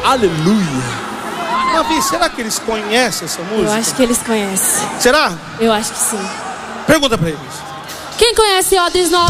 Aleluia. Davi, será que eles conhecem essa música? Eu acho que eles conhecem. Será? Eu acho que sim. Pergunta pra eles. Quem conhece Odres Novos?